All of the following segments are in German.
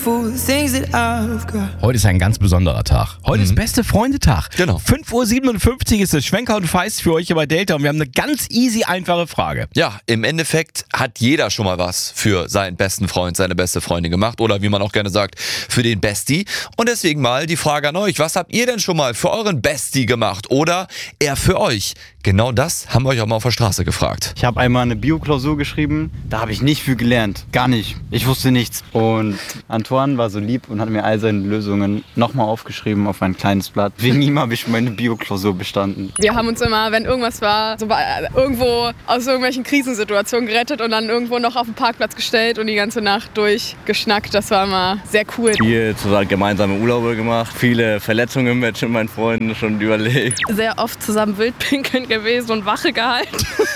Heute ist ein ganz besonderer Tag. Heute ist beste Freundetag. Genau. 5:57 Uhr ist es. Schwenker und Feist für euch hier bei Delta und wir haben eine ganz easy, einfache Frage. Ja, im Endeffekt hat jeder schon mal was für seinen besten Freund, seine beste Freundin gemacht oder wie man auch gerne sagt, für den Bestie. Und deswegen mal die Frage an euch, was habt ihr denn schon mal für euren Bestie gemacht oder er für euch? Genau das haben wir euch auch mal auf der Straße gefragt. Ich habe einmal eine Bio-Klausur geschrieben, da habe ich nicht viel gelernt, gar nicht. Ich wusste nichts. Und Antoine war so lieb und hat mir all seine Lösungen nochmal aufgeschrieben auf ein kleines Blatt. Wegen ihm habe ich meine Bio-Klausur bestanden. Wir haben uns immer, wenn irgendwas war, so irgendwo aus irgendwelchen Krisensituationen gerettet und dann irgendwo noch auf den Parkplatz gestellt und die ganze Nacht durchgeschnackt. Das war immer sehr cool. Viel zusammen gemeinsame Urlaube gemacht, viele Verletzungen mit meinen Freunden schon überlegt. Sehr oft zusammen Wildpinkeln gewesen und Wache gehalten.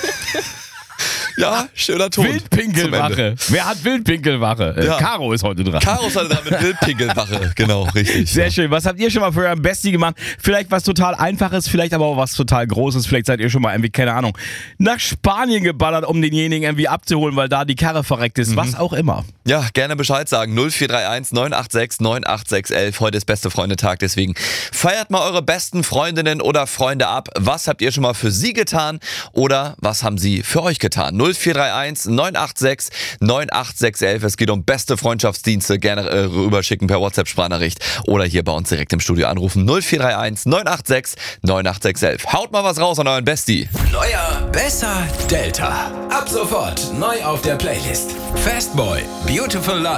Ja, schöner Ton. Wildpinkelwache. Wer hat Wildpinkelwache? Ja. Caro ist heute dran. Caro ist halt dran mit Wildpinkelwache. Genau, richtig. Sehr schön. Was habt ihr schon mal für euren Bestie gemacht? Vielleicht was total Einfaches, vielleicht aber auch was total Großes. Vielleicht seid ihr schon mal irgendwie, keine Ahnung, nach Spanien geballert, um denjenigen irgendwie abzuholen, weil da die Karre verreckt ist. Was auch immer. Ja, gerne Bescheid sagen. 0431 986 98611. Heute ist beste Freundetag, deswegen feiert mal eure besten Freundinnen oder Freunde ab. Was habt ihr schon mal für sie getan oder was haben sie für euch getan? 0431 986 98611. Es geht um beste Freundschaftsdienste. Gerne rüberschicken per WhatsApp-Sprachnachricht oder hier bei uns direkt im Studio anrufen. 0431 986 98611. Haut mal was raus an euren Bestie. Neuer, besser, Delta. Ab sofort neu auf der Playlist. Fastboy, Beautiful Life.